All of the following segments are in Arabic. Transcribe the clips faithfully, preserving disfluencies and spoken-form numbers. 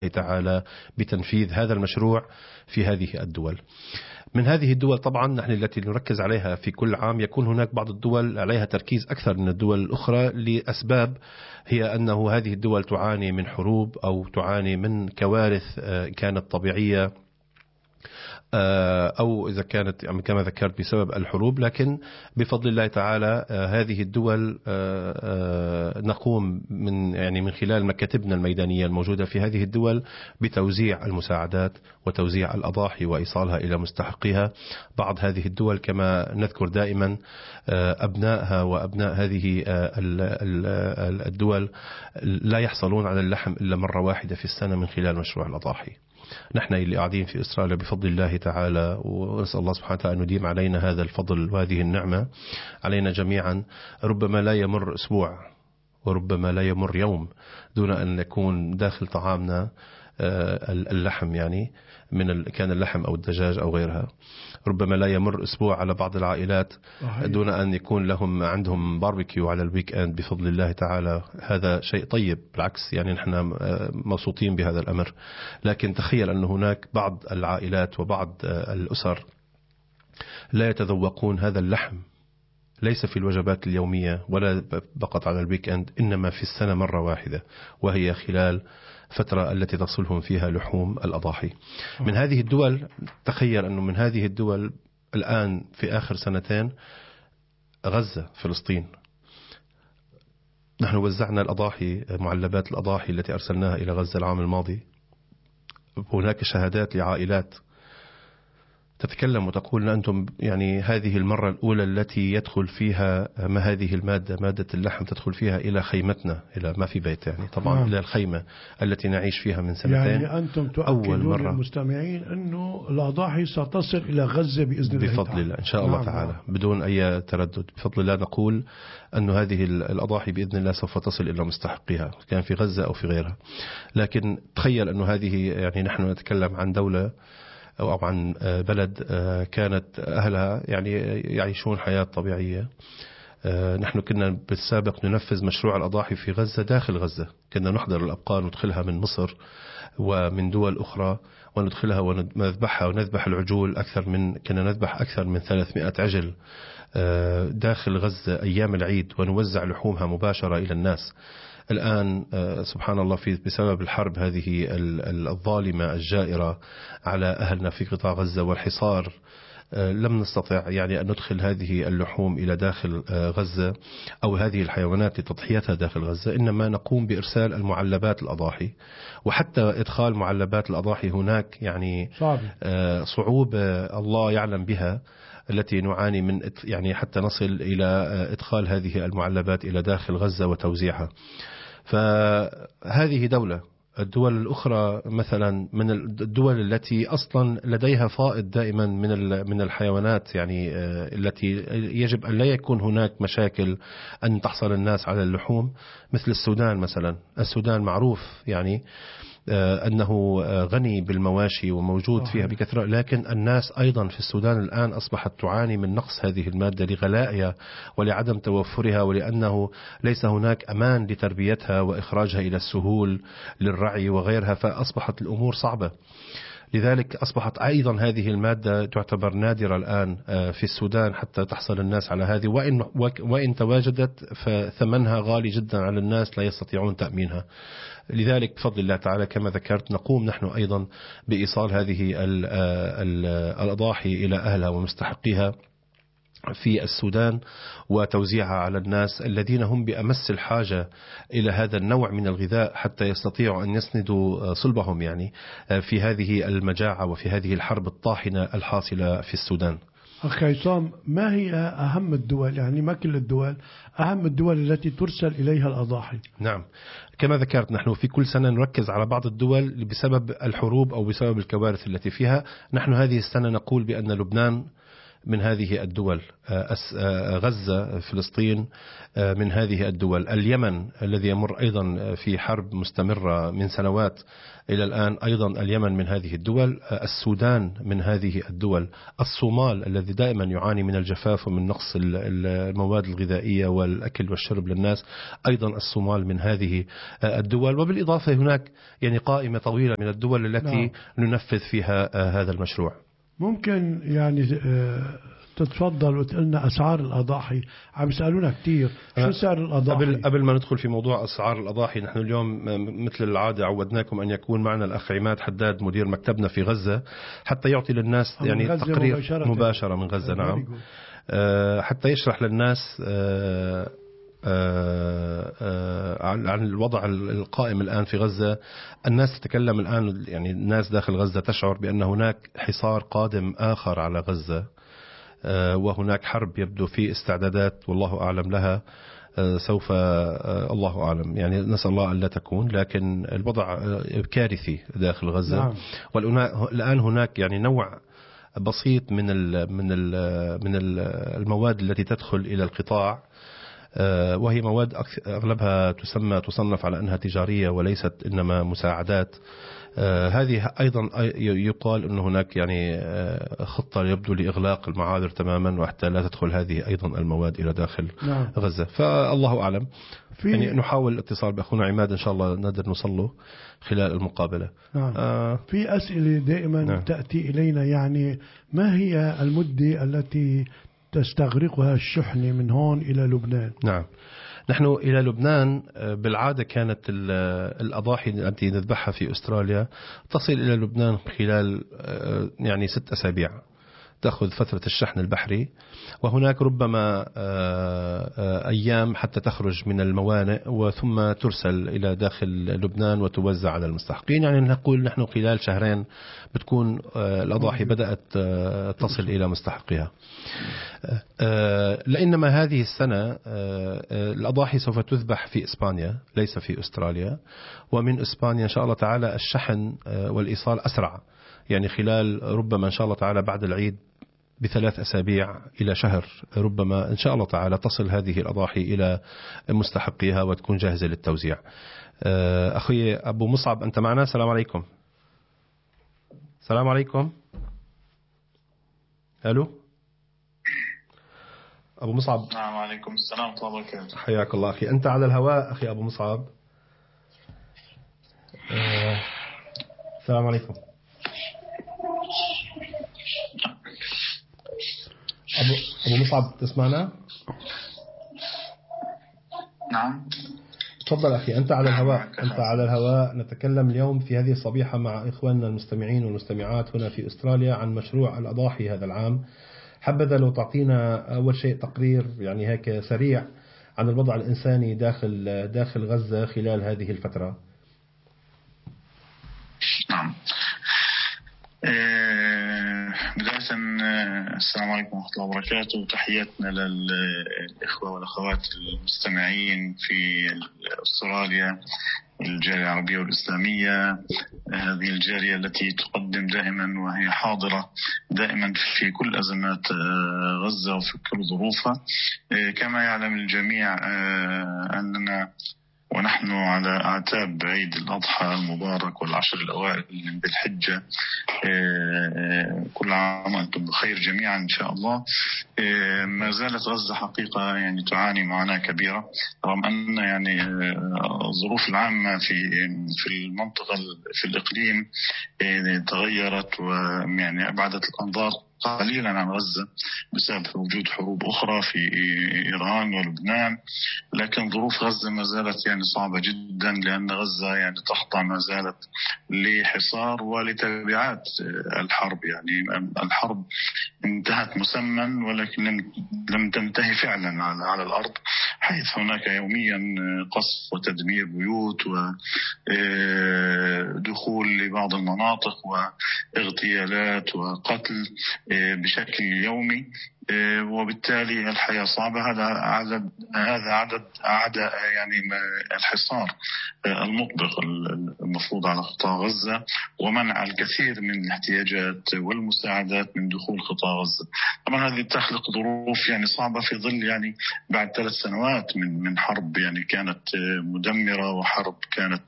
تعالى بتنفيذ هذا المشروع في هذه الدول. من هذه الدول طبعا نحن التي نركز عليها في كل عام، يكون هناك بعض الدول عليها تركيز أكثر من الدول الأخرى لأسباب، هي أنه هذه الدول تعاني من حروب أو تعاني من كوارث كانت طبيعية أو إذا كانت كما ذكرت بسبب الحروب. لكن بفضل الله تعالى هذه الدول نقوم من يعني من خلال مكاتبنا الميدانية الموجودة في هذه الدول بتوزيع المساعدات وتوزيع الأضاحي وإيصالها إلى مستحقيها. بعض هذه الدول كما نذكر دائما أبنائها وأبناء هذه الدول لا يحصلون على اللحم إلا مرة واحدة في السنة من خلال مشروع الأضاحي. نحن اللي قاعدين في إسرائيل بفضل الله تعالى، ونسأل الله سبحانه وتعالى أن يديم علينا هذا الفضل وهذه النعمة علينا جميعا، ربما لا يمر أسبوع وربما لا يمر يوم دون أن يكون داخل طعامنا اللحم، يعني من كان اللحم أو الدجاج أو غيرها. ربما لا يمر أسبوع على بعض العائلات دون أن يكون لهم عندهم باربيكيو على الويك أند بفضل الله تعالى. هذا شيء طيب، بالعكس يعني نحن مبسوطين بهذا الأمر. لكن تخيل أن هناك بعض العائلات وبعض الأسر لا يتذوقون هذا اللحم، ليس في الوجبات اليومية ولا فقط على الويك أند، إنما في السنة مرة واحدة، وهي خلال فترة التي تصلهم فيها لحوم الأضاحي. من هذه الدول، تخيل أنه من هذه الدول الآن في آخر سنتين غزة، فلسطين، نحن وزعنا الأضاحي، معلبات الأضاحي التي أرسلناها إلى غزة العام الماضي. هناك شهادات لعائلات تتكلم وتقول أنتم يعني هذه المرة الأولى التي يدخل فيها ما هذه المادة، مادة اللحم، تدخل فيها إلى خيمتنا، إلى ما في بيت يعني طبعا نعم. إلى الخيمة التي نعيش فيها من سنتين. يعني أنتم تؤكدون للمستمعين أنه الأضاحي ستصل إلى غزة بإذن الله بفضل الله إن شاء الله نعم تعالى نعم. بدون أي تردد بفضل الله نقول أن هذه الأضاحي بإذن الله سوف تصل إلى مستحقها، كان في غزة أو في غيرها. لكن تخيل أنه هذه يعني نحن نتكلم عن دولة أو عن بلد كانت أهلها يعني يعيشون حياة طبيعية. نحن كنا بالسابق ننفذ مشروع الأضاحي في غزة داخل غزة، كنا نحضر الأبقار ندخلها من مصر ومن دول أخرى وندخلها ونذبحها ونذبح العجول. أكثر من كنا نذبح أكثر من ثلاثمائة عجل داخل غزة أيام العيد ونوزع لحومها مباشرة إلى الناس. الآن سبحان الله في بسبب الحرب هذه الظالمة الجائرة على أهلنا في قطاع غزة والحصار لم نستطع يعني أن ندخل هذه اللحوم إلى داخل غزة أو هذه الحيوانات لتضحيتها داخل غزة، إنما نقوم بإرسال المعلبات الأضاحي. وحتى إدخال معلبات الأضاحي هناك يعني صعوبة الله يعلم بها التي نعاني من يعني حتى نصل إلى إدخال هذه المعلبات إلى داخل غزة وتوزيعها. فهذه دولة. الدول الأخرى مثلا من الدول التي أصلا لديها فائض دائما من من الحيوانات، يعني التي يجب أن لا يكون هناك مشاكل أن تحصل الناس على اللحوم، مثل السودان مثلا. السودان معروف يعني أنه غني بالمواشي وموجود فيها بكثرة، لكن الناس أيضا في السودان الآن أصبحت تعاني من نقص هذه المادة لغلائها ولعدم توفرها، ولأنه ليس هناك أمان لتربيتها وإخراجها إلى السهول للرعي وغيرها، فأصبحت الأمور صعبة. لذلك أصبحت أيضا هذه المادة تعتبر نادرة الآن في السودان حتى تحصل الناس على هذه، وإن, وإن تواجدت فثمنها غالي جدا على الناس لا يستطيعون تأمينها. لذلك بفضل الله تعالى كما ذكرت نقوم نحن أيضا بإيصال هذه الأضاحي إلى أهلها ومستحقيها في السودان وتوزيعها على الناس الذين هم بأمس الحاجة إلى هذا النوع من الغذاء حتى يستطيعوا أن يسندوا صلبهم يعني في هذه المجاعة وفي هذه الحرب الطاحنة الحاصلة في السودان. أخي عصام، ما هي أهم الدول، يعني ما كل الدول، أهم الدول التي ترسل إليها الأضاحي؟ نعم كما ذكرت نحن في كل سنة نركز على بعض الدول بسبب الحروب أو بسبب الكوارث التي فيها. نحن هذه السنة نقول بأن لبنان من هذه الدول، غزة، فلسطين من هذه الدول، اليمن الذي يمر أيضا في حرب مستمرة من سنوات إلى الآن أيضا اليمن من هذه الدول، السودان من هذه الدول، الصومال الذي دائما يعاني من الجفاف ومن نقص المواد الغذائية والأكل والشرب للناس، أيضا الصومال من هذه الدول. وبالإضافة هناك يعني قائمة طويلة من الدول التي نعم. ننفذ فيها هذا المشروع. ممكن يعني تتفضل وتقلنا أسعار الأضاحي؟ عم يسألونا كتير شو سعر الأضاحي. قبل, قبل ما ندخل في موضوع أسعار الأضاحي، نحن اليوم مثل العادة عودناكم أن يكون معنا الأخ عماد حداد مدير مكتبنا في غزة حتى يعطي للناس يعني تقرير مباشرة, مباشرة من غزة. نعم. حتى يشرح للناس آه آه عن الوضع القائم الآن في غزة. الناس تتكلم الآن، يعني الناس داخل غزة تشعر بأن هناك حصار قادم آخر على غزة، آه وهناك حرب يبدو في استعدادات والله أعلم لها، آه سوف آه الله أعلم، يعني نسأل الله أن لا تكون، لكن الوضع آه كارثي داخل غزة. نعم. والآن هناك يعني نوع بسيط من ال من ال من المواد التي تدخل إلى القطاع، وهي مواد أغلبها تسمى تصنف على أنها تجارية وليست إنما مساعدات. هذه أيضا يقال أن هناك يعني خطة يبدو لإغلاق المعابر تماما وحتى لا تدخل هذه أيضا المواد إلى داخل نعم. غزة. فالله أعلم. يعني نحاول الاتصال بأخونا عماد إن شاء الله نقدر نوصله خلال المقابلة. نعم. آه في أسئلة دائما نعم. تأتي إلينا، يعني ما هي المدة التي تستغرقها الشحنة من هون إلى لبنان؟ نعم، نحن إلى لبنان بالعادة كانت الأضاحي التي نذبحها في أستراليا تصل إلى لبنان خلال يعني ست أسابيع، تأخذ فترة الشحن البحري، وهناك ربما أيام حتى تخرج من الموانئ وثم ترسل إلى داخل لبنان وتوزع على المستحقين. يعني نقول نحن خلال شهرين بتكون الأضاحي بدأت تصل إلى مستحقها. لأنما هذه السنة الأضاحي سوف تذبح في إسبانيا ليس في أستراليا، ومن إسبانيا إن شاء الله تعالى الشحن والإيصال أسرع، يعني خلال ربما إن شاء الله تعالى بعد العيد بثلاث أسابيع إلى شهر ربما إن شاء الله تعالى تصل هذه الأضاحي إلى مستحقيها وتكون جاهزة للتوزيع. أخي أبو مصعب أنت معنا؟ السلام عليكم. السلام عليكم. ألو أبو مصعب. نعم عليكم السلام ورحمة الله وبركاته. حياك الله أخي، أنت على الهواء أخي أبو مصعب. أه... السلام عليكم. أبو, أبو مصعب تسمعنا؟ نعم تفضل أخي أنت على الهواء. أنت على الهواء. نتكلم اليوم في هذه الصبيحة مع إخواننا المستمعين والمستمعات هنا في أستراليا عن مشروع الأضاحي هذا العام. حبذا لو تعطينا أول شيء تقرير يعني هيك سريع عن الوضع الإنساني داخل داخل غزة خلال هذه الفترة. نعم. بداية السلام عليكم ورحمة الله وبركاته، وتحياتنا للإخوة والأخوات المستمعين في أستراليا، الجالية العربية والإسلامية، هذه الجالية التي تقدم دائما وهي حاضرة دائما في كل أزمات غزة وفي كل ظروفها. كما يعلم الجميع أننا ونحن على أعتاب عيد الأضحى المبارك والعشر الأوائل من ذي الحجة، كل عام وأنتم بخير جميعا إن شاء الله. ما زالت غزة حقيقة يعني تعاني معاناة كبيرة، رغم أن يعني الظروف العامة في في المنطقة في الإقليم تغيرت ويعني أبعدت الأنظار قليلا عن غزة بسبب وجود حروب أخرى في إيران ولبنان، لكن ظروف غزة ما زالت يعني صعبة جدا، لأن غزة يعني تخضع ما زالت لحصار ولتبعات الحرب. يعني الحرب انتهت مسمى ولكن لم لم تنتهي فعلا على على الأرض، حيث هناك يوميا قصف وتدمير بيوت ودخول لبعض المناطق واغتيالات وقتل بشكل يومي. وبالتالي الحياة صعبة. هذا عدد هذا عدد أعداء يعني الحصار المطبق المفروض على قطاع غزة ومنع الكثير من الاحتياجات والمساعدات من دخول قطاع غزة. طبعا هذه تخلق ظروف يعني صعبة في ظل يعني بعد ثلاث سنوات من من حرب يعني كانت مدمرة، وحرب كانت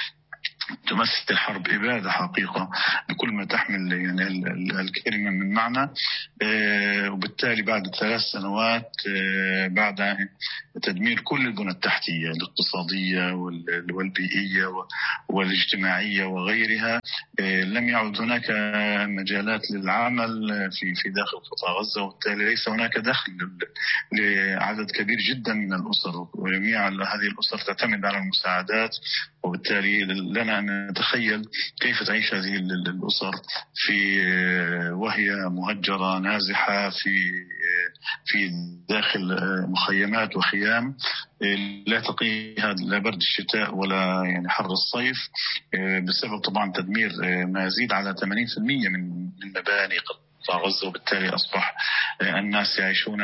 تمثل حرب إبادة حقيقة بكل ما تحمل يعني الكلمة من معنى. وبالتالي بعد ثلاث سنوات بعد تدمير كل البنى التحتية الاقتصادية والبيئية والاجتماعية وغيرها، لم يعد هناك مجالات للعمل في في داخل قطاع غزة، وبالتالي ليس هناك دخل لعدد كبير جدا من الأسر، وجميع هذه الأسر تعتمد على المساعدات. وبالتالي لنا أن نتخيل كيف تعيش هذه الأسر في وهي مهجرة نازحة في في داخل مخيمات وخيام لا تقيها لا برد الشتاء ولا يعني حر الصيف، بسبب طبعا تدمير ما يزيد على ثمانين بالمئة من مباني قطاع غزة. وبالتالي أصبح الناس يعيشون،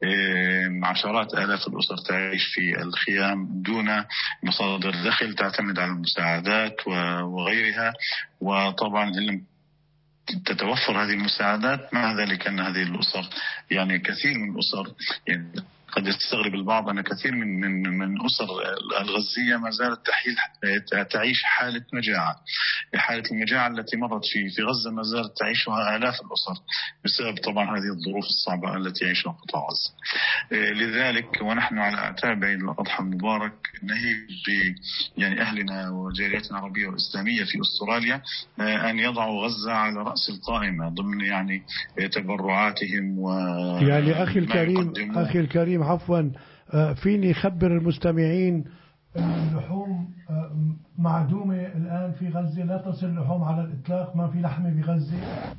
عشرات آلاف الأسر تعيش في الخيام دون مصادر دخل، تعتمد على المساعدات وغيرها. وطبعا إن لم تتوفر هذه المساعدات مع ذلك أن هذه الأسر يعني كثير من الأسر يعني قد يستغرب البعض أن كثير من من من أسر الغزية ما زالت تحيل تعيش حالة مجاعة. حالة المجاعة التي مرت في في غزة ما زالت تعيشها آلاف الأسر بسبب طبعا هذه الظروف الصعبة التي يعيشها قطاع غزة. لذلك ونحن على أعتاب عيد الأضحى المبارك نهيب ب يعني أهلنا وجالياتنا العربية والإسلامية في أستراليا أن يضعوا غزة على رأس القائمة ضمن يعني تبرعاتهم. و يعني أخي الكريم أخي الكريم عفوا فيني خبر المستمعين اللحوم معدومة الآن في غزة، لا تصل لحوم على الإطلاق، ما في لحمة بغزة.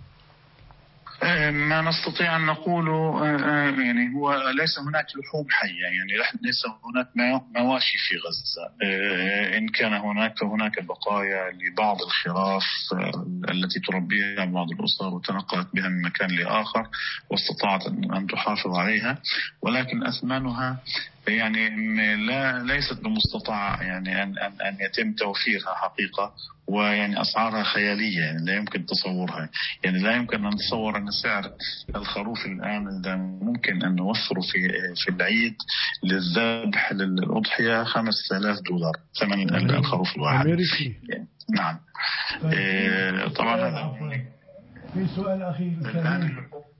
ما نستطيع أن نقوله يعني هو ليس هناك لحوم حية، يعني ليس هناك مواشي في غزة. إن كان هناك هناك بقايا لبعض الخراف التي تربيها بعض الأسر وتنقلت بها من مكان لآخر واستطاعت أن تحافظ عليها، ولكن أثمانها يعني لا ليست بمستطاع يعني أن أن أن يتم توفيرها حقيقة، ويعني أسعارها خيالية يعني لا يمكن تصورها. يعني لا يمكن أن نتصور أن سعر الخروف الآن إذا ممكن أن نوفره في في العيد للذبح للأضحية خمسة آلاف دولار ثمن الخروف الواحد. أمريكي. نعم. إيه طبعا هذا في سؤال أخي الكريم.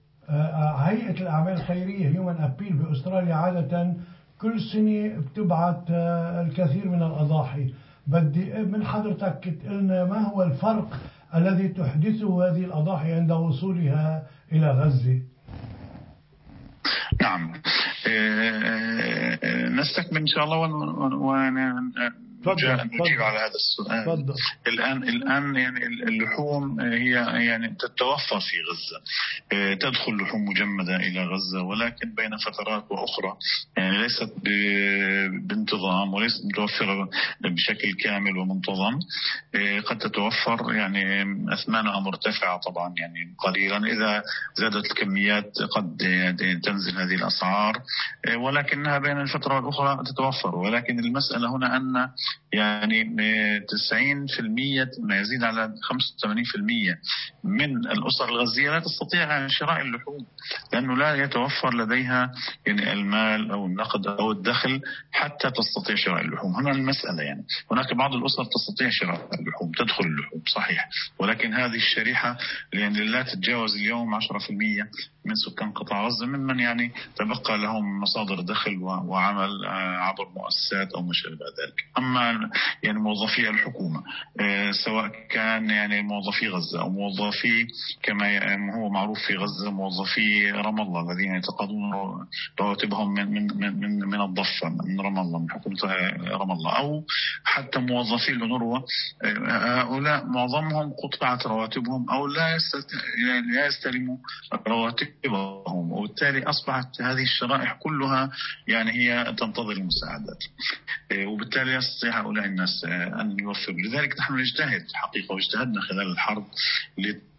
هيئة الأعمال الخيرية هيومن أبيل بأستراليا عادة كل سنة بتبعث الكثير من الأضاحي. بدي من حضرتك تقلنا ما هو الفرق الذي تحدثه هذه الأضاحي عند وصولها إلى غزة؟ نعم. نستكمل إن شاء الله ونجيب على هذا السؤال. فضل. الآن الآن يعني اللحوم هي يعني تتوفر في غزة، تدخل لحوم مجمدة إلى غزة، ولكن بين فترات وأخرى يعني ليست بانتظام وليست متوفرة بشكل كامل ومنتظم. قد تتوفر يعني أثمانها مرتفعة طبعا يعني قليلا، إذا زادت الكميات قد تنزل هذه الأسعار، ولكنها بين الفترة الأخرى تتوفر. ولكن المسألة هنا أن يعني تسعين بالمئة ما يزيد على خمسة وثمانين بالمئة من الأسر الغزية لا تستطيع شراء اللحوم، لأنه لا يتوفر لديها يعني المال أو النقد أو الدخل حتى تستطيع شراء اللحوم. هنا المسألة يعني هناك بعض الأسر تستطيع شراء اللحوم، تدخل اللحوم صحيح، ولكن هذه الشريحة يعني لا تتجاوز اليوم عشرة بالمئة من سكان قطاع غزة ممن يعني تبقى لهم مصادر دخل وعمل عبر مؤسسات أو ما شابه ذلك. أما يعني موظفي الحكومة سواء كان يعني موظفي غزة أو موظفي كما هو معروف في غزة موظفي رام الله الذين يتقاضون رواتبهم من من من من الضفة من رام الله من حكومة رام الله، أو حتى موظفي الأونروا، هؤلاء معظمهم قطعت رواتبهم أو لا لا يستلموا رواتبهم، وبالتالي أصبحت هذه الشرائح كلها يعني هي تنتظر المساعدات، وبالتالي يستطيع هؤلاء الناس أن يوفروا. لذلك نحن نجتهد حقيقة واجتهدنا خلال الحرب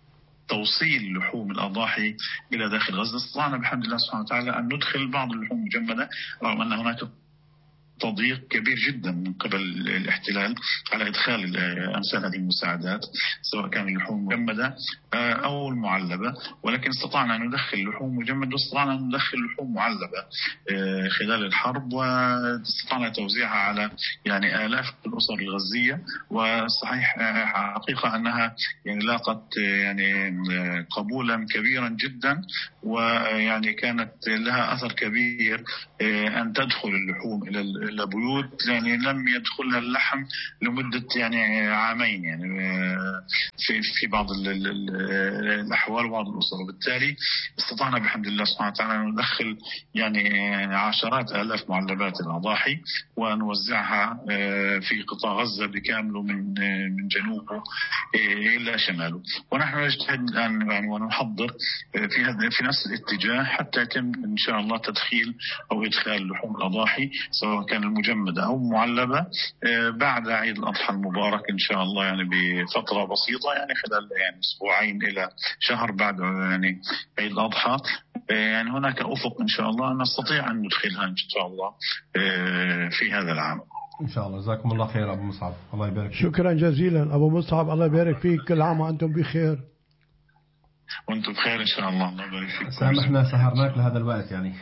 توصيل لحوم الأضاحي إلى داخل غزة. استطعنا بحمد الله سبحانه وتعالى أن ندخل بعض اللحوم المجمدة، رغم أن هناك تضييق كبير جدا من قبل الاحتلال على إدخال أمثال هذه المساعدات، سواء كان اللحوم المجمدة أو المعلبة، ولكن استطعنا أن ندخل لحوم مجمدة واستطعنا أن ندخل لحوم معلبة خلال الحرب، واستطعنا توزيعها على يعني آلاف الأسر الغزية. وصحيح حقيقة أنها يعني لاقت يعني قبولا كبيرا جدا، ويعني كانت لها أثر كبير أن تدخل اللحوم إلى البيوت، يعني لم يدخلها اللحم لمدة يعني عامين يعني في في بعض الأحوال وبعض الأسر، وبالتالي استطعنا بحمد الله سبحانه وتعالى أن ندخل يعني عشرات آلاف معلبات الأضاحي ونوزعها في قطاع غزة بكامله من من جنوبه إلى شماله. ونحن نجتهد الآن يعني ونحضر في هذا في نفس الاتجاه حتى يتم إن شاء الله تدخيل أو إدخال لحوم الأضاحي سواء كان المجمدة أو معلبة بعد عيد الأضحى المبارك إن شاء الله، يعني بفترة بسيطة يعني خلال يعني أسبوعين إلى شهر بعد يعني عيد الأضحى. يعني هناك أفق إن شاء الله نستطيع أن ندخلها إن شاء الله في هذا العام إن شاء الله. جزاكم الله خير أبو مصعب، الله يبارك فيك. شكرا جزيلا أبو مصعب، الله يبارك فيك، كل عام وأنتم بخير. وأنتم بخير إن شاء الله، الله يبارك فيك. سامحنا سهرناك لهذا الوقت يعني.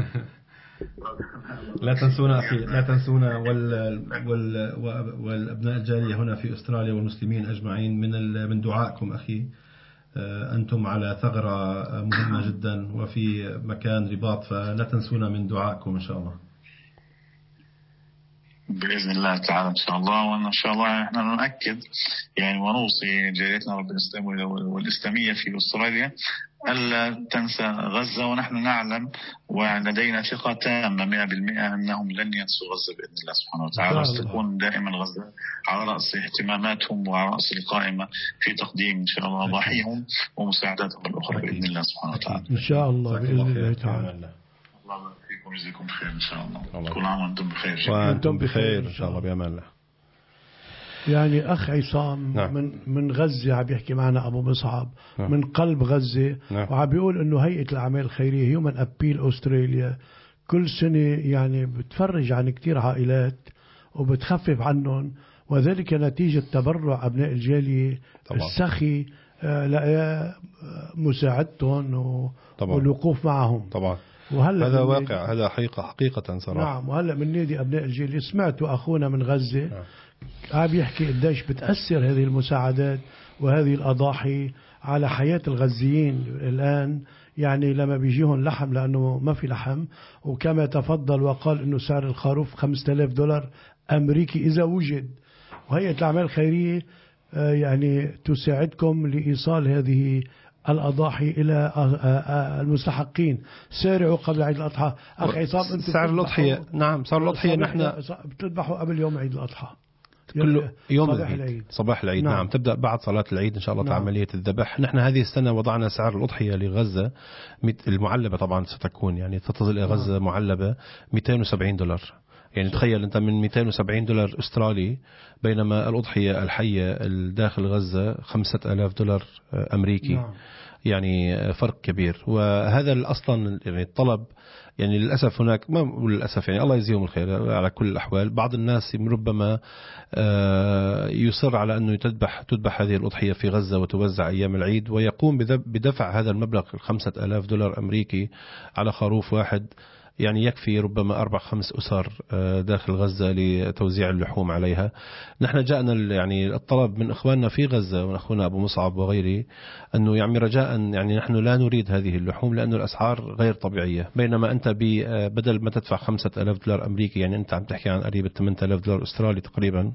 لا تنسونا أخي، لا تنسونا وال... وال... والأبناء الجالية هنا في أستراليا والمسلمين أجمعين من ال... من دعائكم أخي. أنتم على ثغرة مهمة جدا وفي مكان رباط، فلا تنسونا من دعائكم إن شاء الله. بإذن الله تعالى إن شاء الله. وإن شاء الله إحنا نؤكد يعني ونوصي جاليتنا رب الإسلام والإسلامية في أستراليا ألا تنسى غزة، ونحن نعلم ولدينا ثقة تامة مئة بالمئة أنهم لن ينسوا غزة بإذن الله سبحانه وتعالى، وستكون دائما غزة على رأس اهتماماتهم وعلى رأس القائمة في تقديم إن شاء الله ضحاياهم ومساعداتهم الأخرى بإذن الله سبحانه وتعالى. إن شاء الله بإذن الله تعالى. الله فيكم ويجزيكم بخير إن شاء الله. كل عام وأنتم بخير. وأنتم بخير إن شاء الله بأمان الله. يعني أخ عصام نعم. من من غزة عم يحكي معنا أبو مصعب نعم. من قلب غزة نعم. وعم بيقول إنه هيئة الأعمال الخيرية هيومن أبيل أستراليا كل سنة يعني بتفرج عن كتير عائلات وبتخفف عنهم، وذلك نتيجة تبرع أبناء الجالية السخي لمساعدتهم والوقوف معهم طبعا. وهلا هذا واقع، هذا حقيقة حقيقة صراحة. نعم. وهلا من نادي أبناء الجالية سمعتوا أخونا من غزة نعم. عم يحكي قديش بتأثر هذه المساعدات وهذه الأضاحي على حياة الغزيين الآن، يعني لما بيجيهم لحم لأنه ما في لحم، وكما تفضل وقال إنه سعر الخروف خمسة آلاف دولار أمريكي إذا وجد. وهيئة الأعمال الخيرية يعني تساعدكم لإيصال هذه الأضاحي إلى المستحقين. سارعوا قبل عيد الأضحى. أخي عصام أنتم سعر الأضحية نعم سعر الأضحية نحن بتذبحوا قبل يوم عيد الأضحى كله يوم صباح العيد. العيد صباح العيد نعم. نعم تبدأ بعد صلاة العيد إن شاء الله نعم. عملية الذبح. نحن هذه السنة وضعنا سعر الأضحية لغزة المعلبة طبعا ستكون يعني تتصل إلى غزة نعم. معلبة مئتين وسبعين دولار. يعني تخيل أنت من مئتين وسبعين دولار أسترالي، بينما الأضحية الحية الداخل غزة خمسة آلاف دولار أمريكي نعم. يعني فرق كبير. وهذا أصلا يعني الطلب يعني للأسف هناك ما للأسف يعني الله يجزيهم الخير على كل الأحوال، بعض الناس ربما يصر على أنه تذبح تذبح هذه الأضحية في غزة وتوزع أيام العيد، ويقوم بدفع هذا المبلغ خمسة آلاف دولار أمريكي على خروف واحد، يعني يكفي ربما أربع خمس أسر داخل غزة لتوزيع اللحوم عليها. نحن جاءنا يعني الطلب من إخواننا في غزة وأخونا أبو مصعب وغيري أنه يعني رجاء يعني نحن لا نريد هذه اللحوم لأن الأسعار غير طبيعية، بينما أنت بدل ما تدفع خمسة آلاف دولار أمريكي يعني أنت عم تحكي عن قريب ثمانية آلاف دولار أسترالي تقريبا،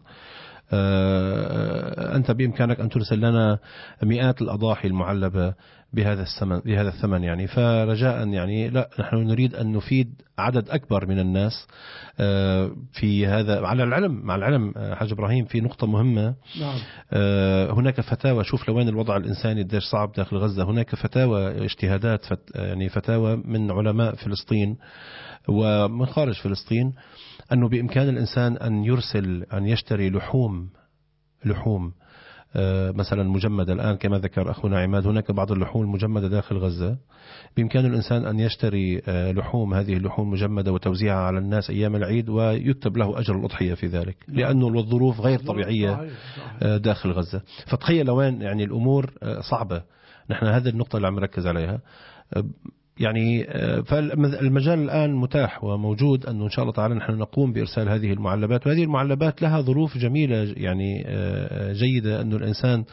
أنت بإمكانك أن ترسل لنا مئات الأضاحي المعلبة بهذا الثمن بهذا الثمن يعني. فرجاء يعني لا نحن نريد أن نفيد عدد أكبر من الناس في هذا. على العلم مع العلم حاج إبراهيم في نقطة مهمة نعم. هناك فتاوى، شوف لوين الوضع الإنساني قديش صعب داخل غزة، هناك فتاوى اجتهادات فت يعني فتاوى من علماء فلسطين ومن خارج فلسطين أنه بإمكان الإنسان أن يرسل أن يشتري لحوم لحوم مثلا مجمدة الآن كما ذكر أخونا عماد، هناك بعض اللحوم المجمدة داخل غزة، بإمكان الإنسان أن يشتري لحوم، هذه اللحوم مجمدة وتوزيعها على الناس أيام العيد ويكتب له أجر الأضحية في ذلك، لأنه الظروف غير طبيعية داخل غزة. فتخيل وين يعني الأمور صعبة. نحن هذه النقطة اللي عم نركز عليها يعني. فالمجال الآن متاح وموجود أنه إن شاء الله تعالى نحن نقوم بإرسال هذه المعلبات، وهذه المعلبات لها ظروف جميلة يعني جيدة، أنه الإنسان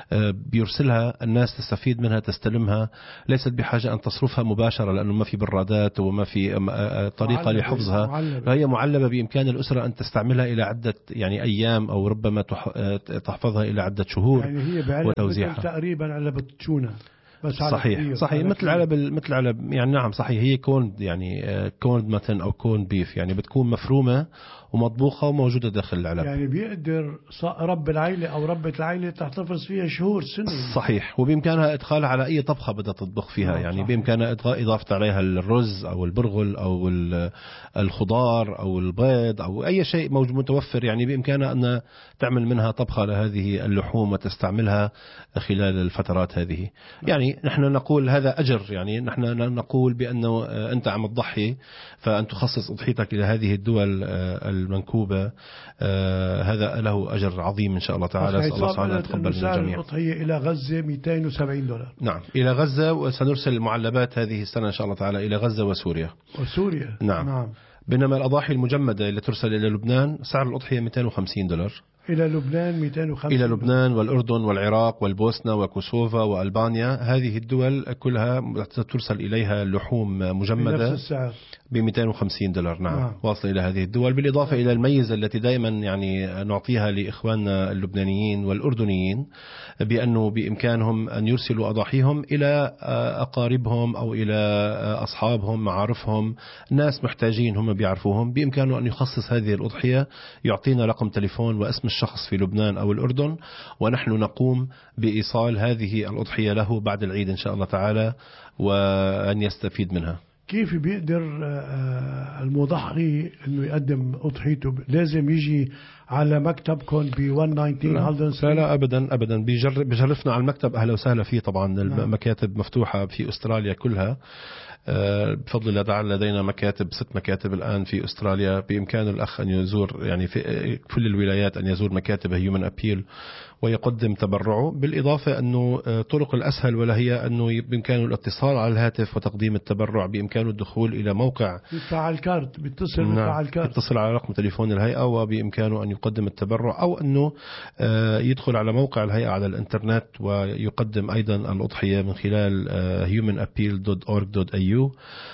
بيرسلها، الناس تستفيد منها، تستلمها، ليست بحاجة أن تصرفها مباشرة لأنه ما في برادات وما في طريقة لحفظها، فهي معلبة بإمكان الأسرة أن تستعملها إلى عدة يعني أيام أو ربما تحفظها إلى عدة شهور، يعني هي بعلبة تقريبا علبة تونة. صحيح صحيح مثل علب مثل علب يعني نعم صحيح. هي كوند يعني كوند متن أو كوند بيف، يعني بتكون مفرومة ومطبوخة وموجودة داخل العلب. يعني بيقدر رب العائلة أو ربة العائلة تحتفظ فيها شهور سنة. صحيح. وبإمكانها إدخالها على أي طبخة بدها تطبخ فيها، يعني صحيح. بإمكانها إضافة عليها الرز أو البرغل أو الخضار أو البيض أو أي شيء موجود متوفر، يعني بإمكانها أن تعمل منها طبخة لهذه اللحوم وتستعملها خلال الفترات هذه. يعني نحن نقول هذا أجر، يعني نحن نقول بأنه أنت عم تضحي فأن تخصص أضحيتك إلى هذه الدول المنكوبة، آه هذا له أجر عظيم إن شاء الله تعالى. أسأل الله تعالى أن يتقبل من الجميع. الأضحية إلى غزة مئتين وسبعين دولار. نعم إلى غزة، وسنرسل المعلبات هذه السنة إن شاء الله تعالى إلى غزة وسوريا. وسوريا نعم, نعم. بينما الأضاحي المجمدة اللي ترسل إلى لبنان سعر الأضحية مئتين وخمسين دولار. إلى لبنان مئتين وخمسين. إلى لبنان والأردن والعراق والبوسنة وكوسوفا وألبانيا، هذه الدول كلها ترسل إليها لحوم مجمدة ب مئتين وخمسين دولار. نعم, نعم. واصل إلى هذه الدول، بالإضافة نعم. إلى الميزة التي دائما يعني نعطيها لإخواننا اللبنانيين والأردنيين بأنه بإمكانهم أن يرسلوا أضاحيهم إلى أقاربهم أو إلى أصحابهم معارفهم، ناس محتاجين هم بيعرفوهم، بإمكانه أن يخصص هذه الأضحية، يعطينا رقم تليفون واسم الشخص في لبنان أو الأردن، ونحن نقوم بإيصال هذه الأضحية له بعد العيد إن شاء الله تعالى، وأن يستفيد منها. كيف بيقدر المضحي أنه يقدم أضحيته؟ لازم يجي على مكتبكم ب مئتين وتسعتاشر هالدن لا لا أبدا أبدا، بيجرفنا على المكتب، أهلا وسهلا فيه. طبعا المكاتب مفتوحة في أستراليا كلها بفضل الله تعالى. لدينا مكاتب ست مكاتب الآن في أستراليا، بإمكان الأخ أن يزور يعني في كل الولايات أن يزور مكاتب هيومن أبيل ويقدم تبرعه. بالإضافة أنه طرق الأسهل ولا هي أنه بإمكانه الاتصال على الهاتف وتقديم التبرع، بإمكانه الدخول إلى موقع يدفع الكارت، بيتصل بيدفع الكارت، يتصل على رقم تليفون الهيئة وبإمكانه أن يقدم التبرع، أو أنه يدخل على موقع الهيئة على الإنترنت ويقدم أيضا الأضحية من خلال هيومن أبيل دوت أورغ دوت إيه يو.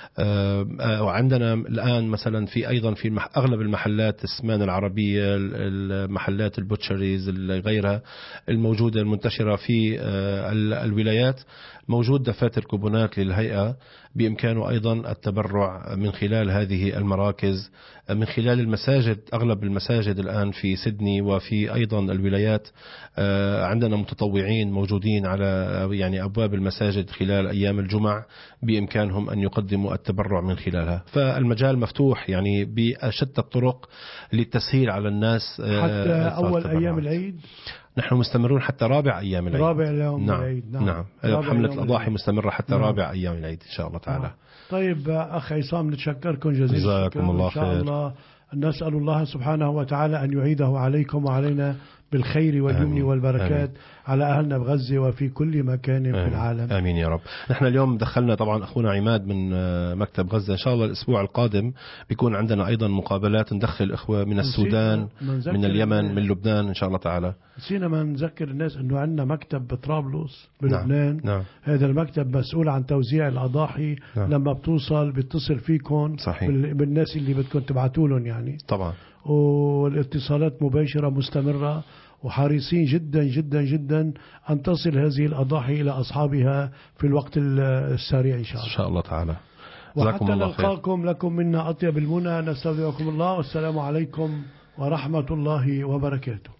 وعندنا الآن مثلا في أيضا في أغلب المحلات السمان العربية، المحلات البوتشريز غيرها الموجودة المنتشرة في الولايات، موجود دفاتر كوبونات للهيئة، بإمكانه أيضا التبرع من خلال هذه المراكز، من خلال المساجد. أغلب المساجد الآن في سيدني وفي أيضا الولايات عندنا متطوعين موجودين على يعني أبواب المساجد خلال أيام الجمعة، بإمكانهم أن يقدموا التبرع من خلالها. فالمجال مفتوح يعني بشتى الطرق للتسهيل على الناس. حتى أول أيام العيد نحن مستمرون حتى رابع أيام العيد. رابع يوم نعم. العيد. نعم, نعم. حملة الأضاحي مستمرة حتى نعم. رابع أيام العيد إن شاء الله تعالى. نعم. طيب أخ عصام، نتشكركم جزيلا الشكر. الله إن شاء خير. الله نسأل الله سبحانه وتعالى أن يعيده عليكم وعلينا بالخير واليمن والبركات آمين. على أهلنا بغزة وفي كل مكان آمين. في العالم. آمين يا رب. نحن اليوم دخلنا طبعا أخونا عماد من مكتب غزة، إن شاء الله الأسبوع القادم بيكون عندنا أيضا مقابلات، ندخل إخوة من السودان، من اليمن، من لبنان إن شاء الله تعالى. نسينا ما نذكر الناس أنه عندنا مكتب بطرابلس بلبنان. نعم. نعم. هذا المكتب مسؤول عن توزيع الأضاحي. نعم. لما بتوصل بيتصل فيكم صحيح. بالناس اللي بدكم تبعتوا لهم يعني. طبعا. والاتصالات مباشرة مستمرة، وحريصين جدا جدا جدا أن تصل هذه الأضاحي إلى أصحابها في الوقت السريع إن شاء الله. إن شاء الله تعالى. وحتى نلقاكم لكم منا أطيب المنى، نستودعكم الله، والسلام عليكم ورحمة الله وبركاته.